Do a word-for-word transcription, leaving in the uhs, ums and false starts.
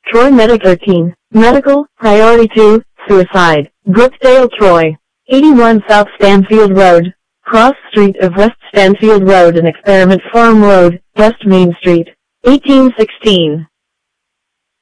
Troy Medic thirteen. Medical, Priority two, Suicide. Brookdale, Troy. eighty-one South Stanfield Road. Cross Street of West Stanfield Road and Experiment Farm Road, West Main Street. eighteen sixteen.